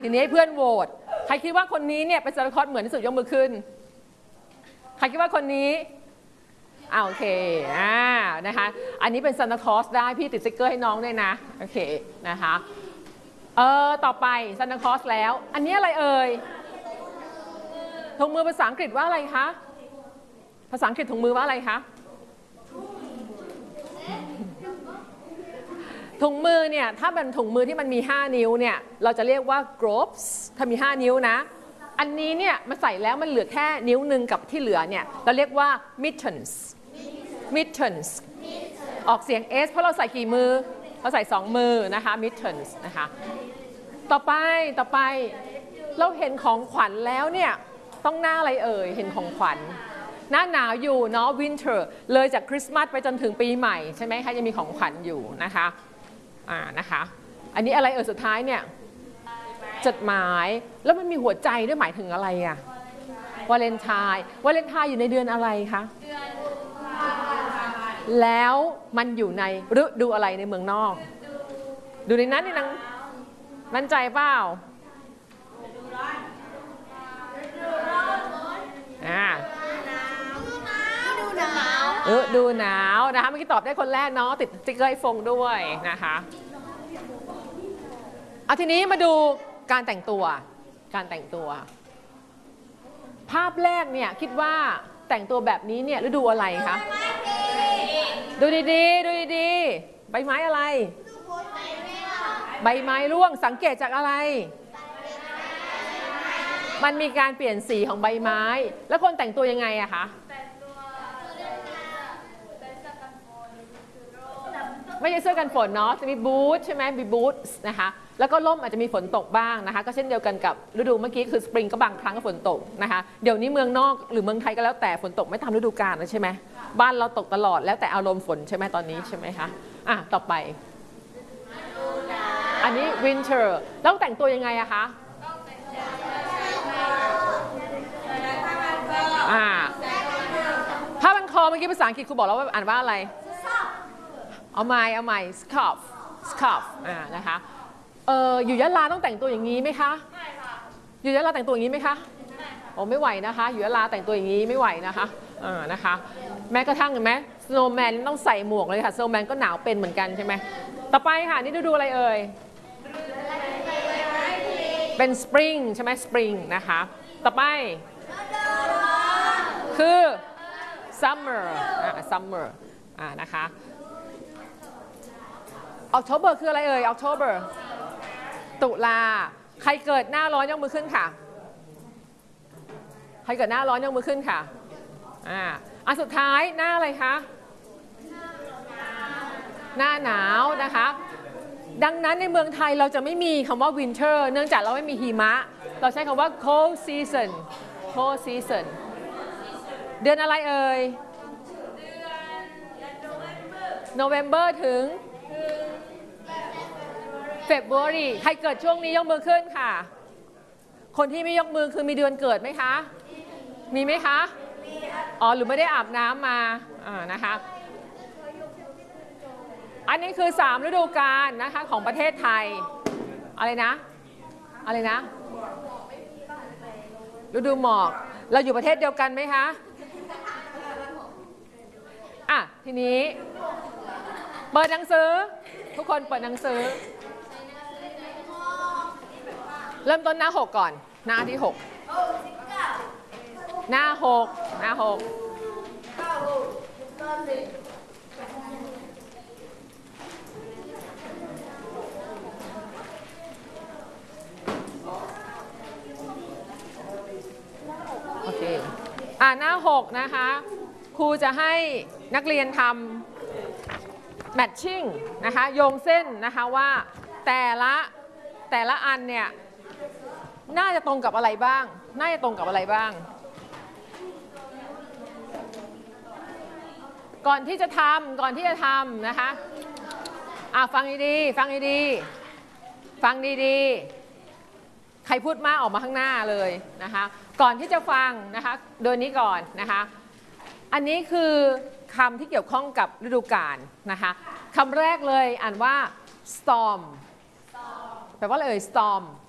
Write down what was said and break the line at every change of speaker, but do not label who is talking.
ทีนี้ให้เพื่อนโหวตใครคิดว่าคนนี้เนี่ยเป็นซานตาคลอสเหมือนที่สุดยกมือขึ้นใครคิดว่าคนนี้โอเคนะคะอันนี้เป็นซานตาคลอสได้พี่ติดสติ๊กเกอร์ให้น้องด้วยนะโอเคนะคะต่อไปซานตาคลอสแล้วอันนี้อะไรเอ่ยถุงมือภาษาอังกฤษว่าอะไรคะภาษาอังกฤษถุงมือว่าอะไรคะถุงมือเนี่ยถ้าเป็นถุงมือที่มันมี5นิ้วเนี่ยเราจะเรียกว่า gloves ถ้ามี5นิ้วนะอันนี้เนี่ยมันใส่แล้วมันเหลือแค่นิ้วหนึ่งกับที่เหลือเนี่ยเราเรียกว่า mittens ออกเสียง s เพราะเราใส่กี่มือเราใส่2มือนะคะ mittens นะคะต่อไปเราเห็นของขวัญแล้วเนี่ยต้องหน้าอะไรเอ่ยเห็นของขวัญหน้าหนาวอยู่เนาะ winter เลยจากคริสต์มาสไปจนถึงปีใหม่ใช่ไหมคะยังมีของขวัญอยู่นะคะนะคะอันนี้อะไรสุดท้ายเนี่ยจดหมายแล้วมันมีหัวใจด้วยหมายถึงอะไรอะวาเลนไทน์อยู่ในเดือนอะไรคะแล้วมันอยู่ในฤดูอะไรในเมืองนอกดูในนั้นนี่นังมั่นใจเปล่าดูหนาวนะคะเมื่อกี้ตอบได้คนแรกเนาะติดสติ๊กเกอร์ให้ฟงด้วยนะคะเอาทีนี้มาดูการแต่งตัวภาพแรกเนี่ยคิดว่าแต่งตัวแบบนี้เนี่ยฤดูอะไรคะดูดีใบไม้อะไรใบไม้ร่วงสังเกตจากอะไรมันมีการเปลี่ยนสีของใบไม้แล้วคนแต่งตัวยังไงอะคะไม่ใช่เสื้อกันฝนเนาะจะมีบูทใช่ไหมมีบูทนะคะแล้วก็ร่มอาจจะมีฝนตกบ้างนะคะก็เช่นเดียวกันกับฤดูเมื่อกี้คือสปริงก็บางครั้งก็ฝนตกนะคะเดี๋ยวนี้เมืองนอกหรือเมืองไทยก็แล้วแต่ฝนตกไม่ตามฤดูกาลแล้วใช่ไหมบ้านเราตกตลอดแล้วแต่อารมณ์ฝนใช่ไหมตอนนี้ใช่ไหมคะต่อไปอันนี้ winter แล้วแต่งตัวยังไงอะคะผ้าพันคอเมื่อกี้ภาษาอังกฤษครูบอกแล้วว่าอ่านว่าอะไรเอาใหม่ scarf นะคะอยู่ยะลาต้องแต่งตัวอย่างนี้ไหมคะไม่ค่ะอยู่ยะลาแต่งตัวอย่างนี้ไหมคะไม่ไหวนะคะอยู่ยะลาแต่งตัวอย่างนี้ไม่ไหวนะคะนะคะแม้กระทั่งเห็นไหม snowman ต้องใส่หมวกเลยค่ะ snowman ก็หนาวเป็นเหมือนกันใช่ไหมต่อไปค่ะนี่ดูอะไรเอ่ยเป็น spring ใช่ไหม spring นะคะต่อไปคือ summer นะคะOctober คืออะไรเอ่ย October ตุลาใครเกิดหน้าร้อนยกมือขึ้นค่ะใครเกิดหน้าร้อนยกมือขึ้นค่ะสุดท้ายหน้าอะไรคะหน้าหนาวนะคะดังนั้นในเมืองไทยเราจะไม่มีคำว่า winter เนื่องจากเราไม่มีหิมะเราใช้คำว่า cold season เดือนอะไรเอ่ยNovember ถึงFebruary ใครเกิดช่วงนี้ยกมือขึ้นค่ะคนที่ไม่ยกมือคือมีเดือนเกิดไหมคะมีไหมคะหรือไม่ได้อาบน้ำมานะคะอันนี้คือ3ฤดูกาลนะคะของประเทศไทยอะไรนะฤดูหมอกเราอยู่ประเทศเดียวกันไหมคะทีนี้เปิดหนังสือทุกคนเปิดหนังสือเริ่มต้นหน้า6ก่อนหน้าที่6หน้า6โอเคหน้า6นะคะครูจะให้นักเรียนทำmatching นะคะโยงเส้นนะคะว่าแต่ละอันเนี่ยน่าจะตรงกับอะไรบ้างก่อนที่จะทำนะคะฟังดีใครพูดมากออกมาข้างหน้าเลยนะคะก่อนที่จะฟังนะคะโดยนี้ก่อนนะคะอันนี้คือคำที่เกี่ยวข้องกับฤดูกาลนะคะคำแรกเลยอ่านว่า storm แปลว่าอะไรเอ่ย storm